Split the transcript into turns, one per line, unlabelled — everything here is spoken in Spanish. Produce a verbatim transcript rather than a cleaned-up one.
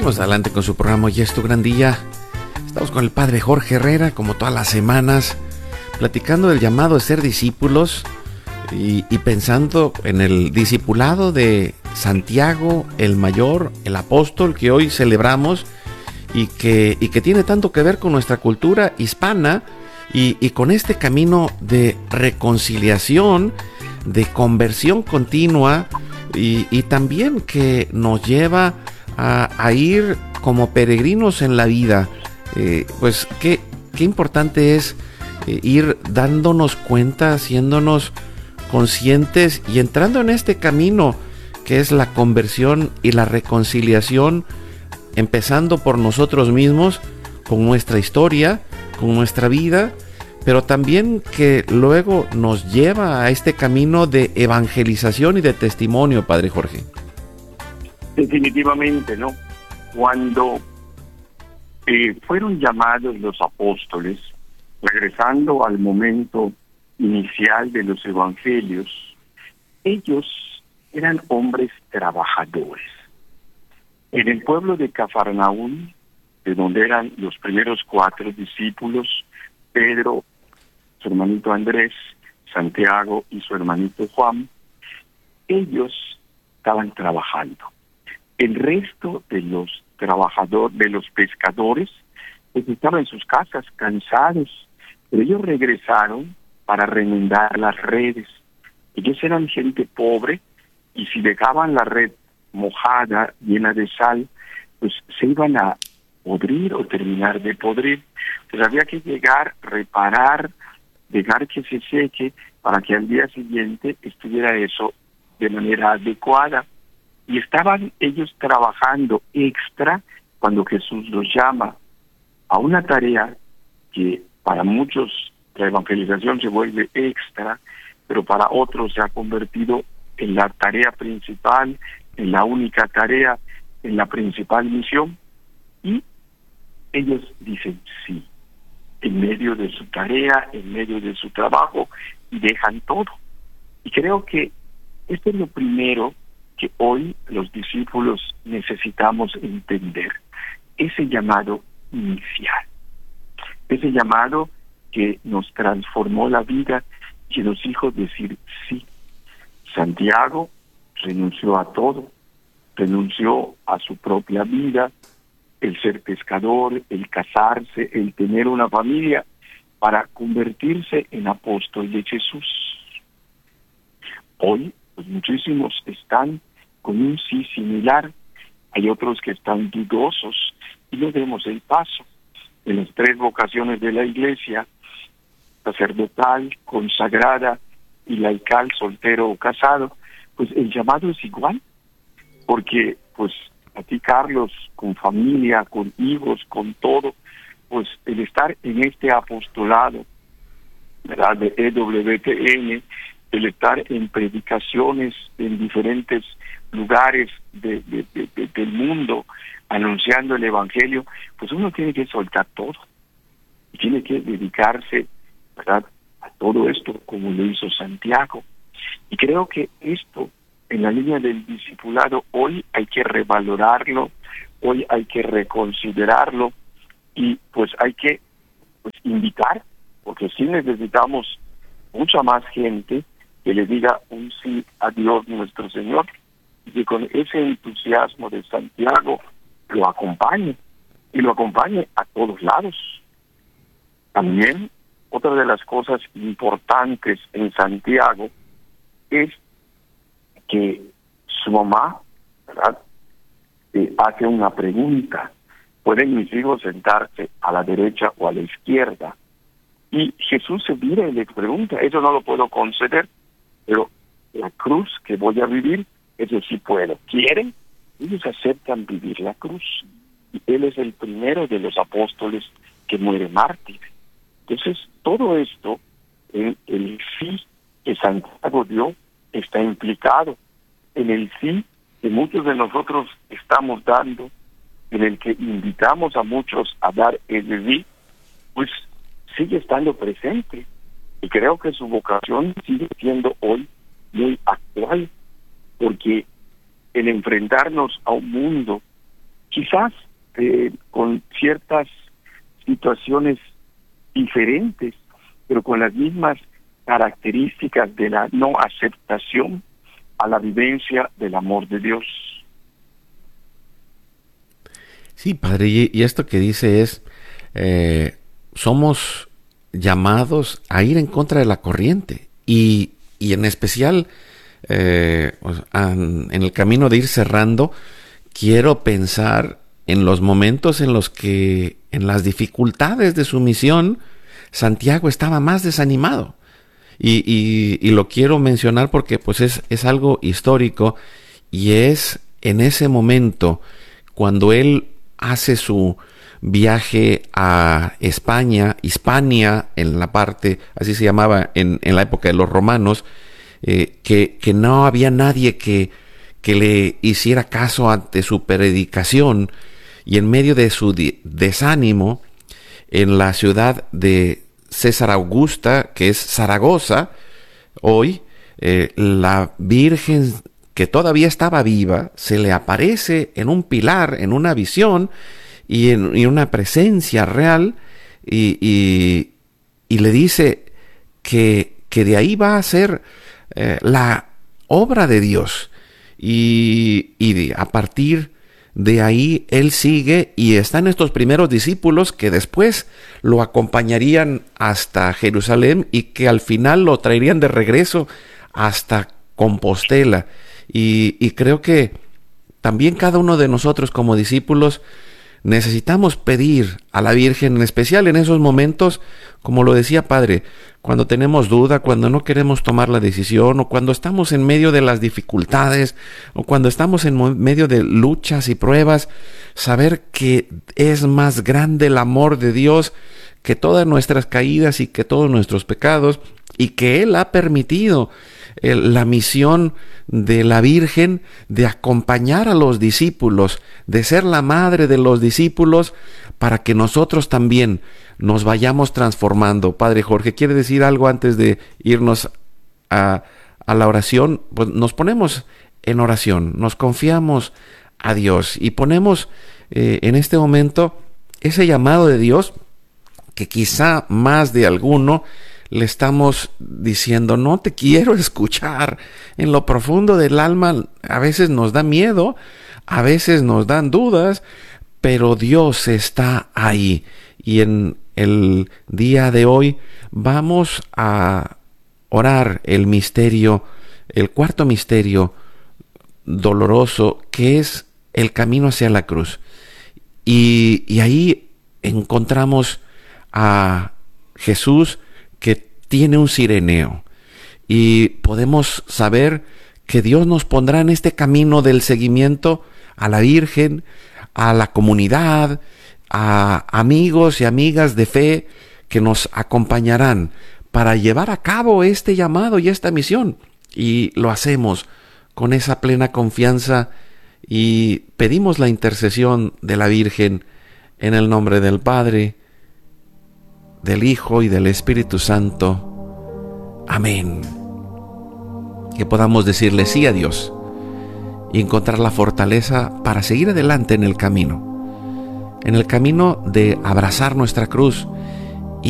Seguimos adelante con su programa Hoy es tu gran día. Estamos con el padre Jorge Herrera, como todas las semanas, platicando del llamado de ser discípulos y, y pensando en el discipulado de Santiago, el mayor, el apóstol que hoy celebramos y que, y que tiene tanto que ver con nuestra cultura hispana y, y con este camino de reconciliación, de conversión continua y, y también que nos lleva a, a ir como peregrinos en la vida. Eh, pues qué, qué importante es eh, ir dándonos cuenta, haciéndonos conscientes y entrando en este camino que es la conversión y la reconciliación, empezando por nosotros mismos, con nuestra historia, con nuestra vida, pero también que luego nos lleva a este camino de evangelización y de testimonio, Padre Jorge.
Definitivamente, ¿no? Cuando eh, fueron llamados los apóstoles, regresando al momento inicial de los evangelios, ellos eran hombres trabajadores. En el pueblo de Cafarnaún, de donde eran los primeros cuatro discípulos, Pedro, su hermanito Andrés, Santiago y su hermanito Juan, ellos estaban trabajando. El resto de los trabajadores, de los pescadores, pues estaban en sus casas cansados, pero ellos regresaron para remendar las redes. Ellos eran gente pobre y si dejaban la red mojada, llena de sal, pues se iban a podrir o terminar de podrir. Pues había que llegar, reparar, dejar que se seque para que al día siguiente estuviera eso de manera adecuada. Y estaban ellos trabajando extra cuando Jesús los llama a una tarea que para muchos la evangelización se vuelve extra, pero para otros se ha convertido en la tarea principal, en la única tarea, en la principal misión. Y ellos dicen sí, en medio de su tarea, en medio de su trabajo, y dejan todo. Y creo que esto es lo primero que hoy los discípulos necesitamos entender, ese llamado inicial, ese llamado que nos transformó la vida y nos hizo decir sí. Santiago renunció a todo, renunció a su propia vida, el ser pescador, el casarse, el tener una familia, para convertirse en apóstol de Jesús. Hoy, pues muchísimos están con un sí similar, hay otros que están dudosos y no demos el paso. En las tres vocaciones de la Iglesia, sacerdotal, consagrada y laical, soltero o casado, pues el llamado es igual, porque pues a ti, Carlos, con familia, con hijos, con todo, pues el estar en este apostolado, ¿verdad?, de E W T N, el estar en predicaciones en diferentes lugares de, de, de, de, del mundo, anunciando el Evangelio, pues uno tiene que soltar todo y tiene que dedicarse, ¿verdad?, a todo esto como lo hizo Santiago. Y creo que esto, en la línea del discipulado, hoy hay que revalorarlo, hoy hay que reconsiderarlo y pues hay que pues invitar, porque sí necesitamos mucha más gente que le diga un sí a Dios nuestro Señor y que con ese entusiasmo de Santiago lo acompañe y lo acompañe a todos lados. También otra de las cosas importantes en Santiago es que su mamá, ¿verdad?, eh, hace una pregunta: ¿pueden mis hijos sentarse a la derecha o a la izquierda? Y Jesús se mira y le pregunta: eso no lo puedo conceder, pero la cruz que voy a vivir, eso sí puedo. ¿Quieren? Ellos aceptan vivir la cruz. Y Él es el primero de los apóstoles que muere mártir. Entonces, todo esto, en el sí que Santiago dio, está implicado. En el sí que muchos de nosotros estamos dando, en el que invitamos a muchos a dar el sí, pues sigue estando presente. Y creo que su vocación sigue siendo hoy muy actual, porque el enfrentarnos a un mundo quizás eh, con ciertas situaciones diferentes, pero con las mismas características de la no aceptación a la vivencia del amor de Dios.
Sí, padre, y, y esto que dice es, eh, somos llamados a ir en contra de la corriente, y, y en especial eh, en el camino de ir cerrando, quiero pensar en los momentos en los que, en las dificultades de su misión, Santiago estaba más desanimado. Y, y, y lo quiero mencionar porque pues es, es algo histórico, y es en ese momento cuando él hace su viaje a España, Hispania, en la parte, así se llamaba en, en la época de los romanos, eh, que, que no había nadie que, que le hiciera caso ante su predicación, y en medio de su desánimo, en la ciudad de César Augusta, que es Zaragoza, hoy, eh, la Virgen, que todavía estaba viva, se le aparece en un pilar, en una visión y en, en una presencia real, y, y, y le dice que, que de ahí va a ser eh, la obra de Dios, y, y de, a partir de ahí él sigue, y están estos primeros discípulos que después lo acompañarían hasta Jerusalén y que al final lo traerían de regreso hasta Compostela. Y, y creo que también cada uno de nosotros como discípulos necesitamos pedir a la Virgen, en especial en esos momentos, como lo decía Padre, cuando tenemos duda, cuando no queremos tomar la decisión, o cuando estamos en medio de las dificultades, o cuando estamos en medio de luchas y pruebas, saber que es más grande el amor de Dios que todas nuestras caídas y que todos nuestros pecados, y que Él ha permitido el, la misión de la Virgen de acompañar a los discípulos, de ser la madre de los discípulos, para que nosotros también nos vayamos transformando. Padre Jorge, ¿quiere decir algo antes de irnos a, a la oración? Pues nos ponemos en oración, nos confiamos a Dios y ponemos eh, en este momento ese llamado de Dios que quizá más de alguno le estamos diciendo: no te quiero escuchar. En lo profundo del alma a veces nos da miedo, a veces nos dan dudas, pero Dios está ahí. Y en el día de hoy vamos a orar el misterio, el cuarto misterio doloroso, que es el camino hacia la cruz. Y, y ahí encontramos a Jesús, que tiene un cireneo, y podemos saber que Dios nos pondrá en este camino del seguimiento a la Virgen, a la comunidad, a amigos y amigas de fe que nos acompañarán para llevar a cabo este llamado y esta misión. Y lo hacemos con esa plena confianza y pedimos la intercesión de la Virgen en el nombre del Padre, del Hijo y del Espíritu Santo. Amén. Que podamos decirle sí a Dios y encontrar la fortaleza para seguir adelante en el camino, en el camino de abrazar nuestra cruz,